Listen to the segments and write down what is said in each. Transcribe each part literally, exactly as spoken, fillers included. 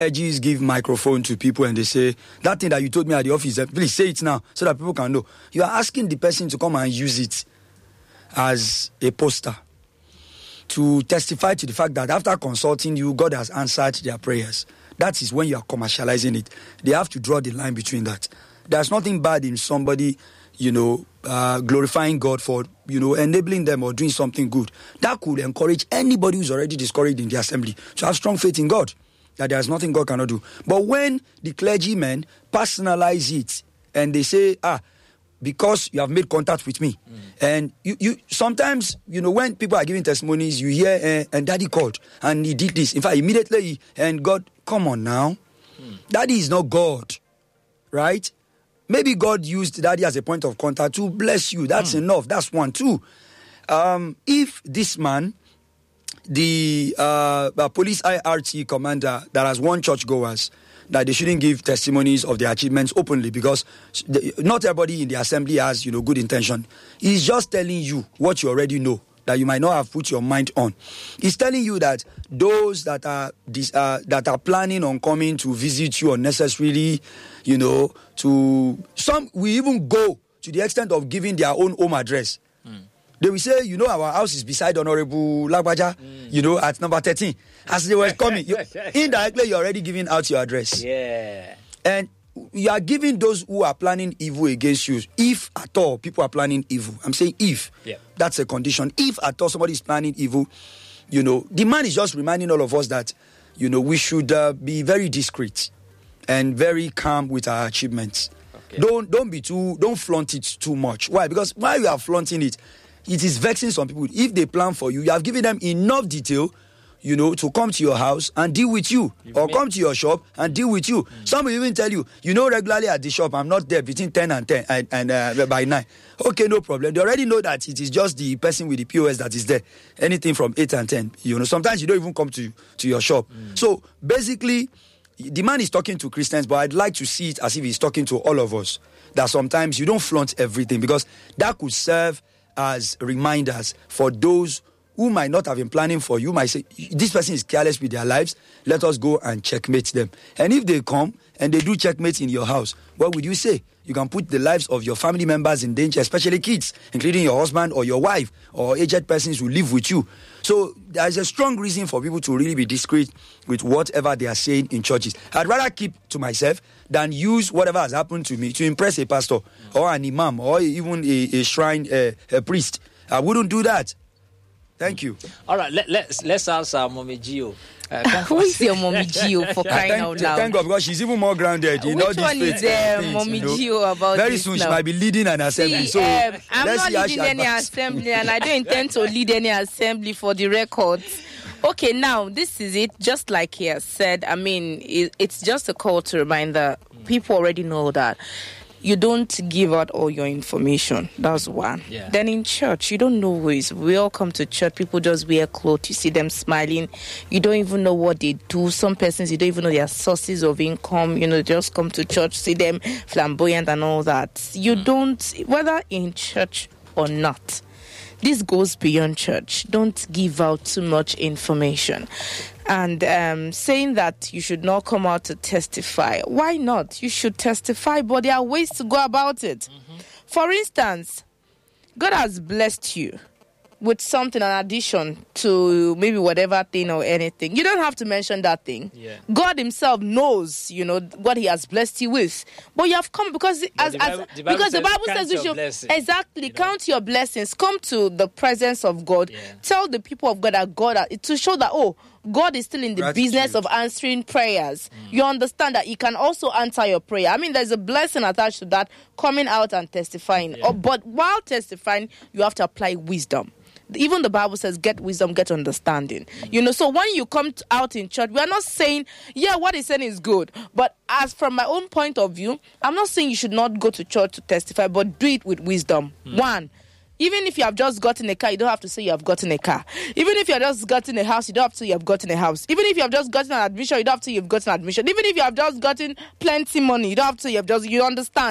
Edges give microphone to people and they say, that thing that you told me at the office, please say it now so that people can know. You are asking the person to come and use it as a poster to testify to the fact that after consulting you, God has answered their prayers. That is when you are commercializing it. They have to draw the line between that. There's nothing bad in somebody, you know, uh, glorifying God for, you know, enabling them or doing something good. That could encourage anybody who's already discouraged in the assembly to have strong faith in God, that there's nothing God cannot do. But when the clergymen personalize it and they say, ah, because you have made contact with me. Mm. And you, you sometimes, you know, when people are giving testimonies, you hear, uh, and daddy called, and he did this. In fact, immediately, and God, come on now. Mm. Daddy is not God, right? Maybe God used daddy as a point of contact to bless you. That's mm. enough. That's one. Two, um, if this man, the uh, uh, police I R T commander that has warned churchgoers that they shouldn't give testimonies of their achievements openly because the, not everybody in the assembly has, you know, good intention. He's just telling you what you already know that you might not have put your mind on. He's telling you that those that are this, uh, that are planning on coming to visit you unnecessarily, you know, to some we even go to the extent of giving their own home address. Mm. They will say, you know, our house is beside Honorable Lagbaja, mm. you know, at number thirteen. As they were coming, you, indirectly, you're already giving out your address. Yeah. And you are giving those who are planning evil against you, if at all people are planning evil. I'm saying if. Yeah. That's a condition. If at all somebody is planning evil, you know, the man is just reminding all of us that, you know, we should uh, be very discreet and very calm with our achievements. Okay. Don't, don't be too, don't flaunt it too much. Why? Because while you are flaunting it, it is vexing some people. If they plan for you, you have given them enough detail, you know, to come to your house and deal with you. You've or made... come to your shop and deal with you. Mm. Some will even tell you, you know, regularly at the shop, I'm not there between ten and ten and, and uh, by nine. Okay, no problem. They already know that it is just the person with the P O S that is there. Anything from eight and ten. You know, sometimes you don't even come to, to your shop. Mm. So basically, the man is talking to Christians, but I'd like to see it as if he's talking to all of us. That sometimes you don't flaunt everything because that could serve as reminders for those who might not have been planning for you. Might say, this person is careless with their lives, let us go and checkmate them. And if they come and they do checkmate in your house, what would you say? You can put the lives of your family members in danger, especially kids, including your husband or your wife or aged persons who live with you. So there is a strong reason for people to really be discreet with whatever they are saying in churches. I'd rather keep to myself than use whatever has happened to me to impress a pastor or an imam or even a, a shrine uh, a priest. I wouldn't do that. Thank you. All right, let, let's let's ask uh, Mommy Gio. Uh, Who is your Mommy Gio for crying thank, out loud? Thank God, because she's even more grounded. You Which know, one is uh, Mommy you know? Gio about Very this soon now? She might be leading an assembly. See, so um, I'm let's not see leading any advance. assembly, and I don't intend to lead any assembly for the records. Okay, now this is it. Just like he has said, I mean, it, it's just a call to remind that people already know that you don't give out all your information. That's one. Yeah. Then in church, you don't know who is. We all come to church. People just wear clothes. You see them smiling. You don't even know what they do. Some persons, you don't even know their sources of income. You know, just come to church, see them flamboyant and all that. You mm. don't, whether in church or not. This goes beyond church. Don't give out too much information. And um, saying that you should not come out to testify. Why not? You should testify, but there are ways to go about it. Mm-hmm. For instance, God has blessed you with something, an addition to maybe whatever thing or anything. You don't have to mention that thing. Yeah. God himself knows, you know, what he has blessed you with. But you have come because as, the Bible, as the Bible because says, the Bible says you should blessings, exactly you know? count your blessings. Come to the presence of God. Yeah. Tell the people of God that God to show that oh, God is still in the Gratitude. business of answering prayers. Mm. You understand that he can also answer your prayer. I mean, there's a blessing attached to that, coming out and testifying. Yeah. Oh, but while testifying, you have to apply wisdom. Even the Bible says, get wisdom, get understanding. Mm. You know, so when you come to, out in church, we are not saying, yeah, what he's saying is good. But as from my own point of view, I'm not saying you should not go to church to testify, but do it with wisdom. Mm. One, even if you have just gotten a car, you don't have to say you have gotten a car. Even if you have just gotten a house, you don't have to say you have gotten a house. Even if you have just gotten an admission, you don't have to say you've gotten an admission. Even if you have just gotten plenty money, you don't have to say you have just, you understand.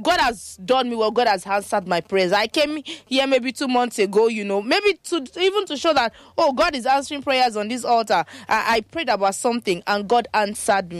God has done me well. God has answered my prayers. I came here maybe two months ago, you know, maybe to even to show that, oh, God is answering prayers on this altar. I, I prayed about something and God answered me.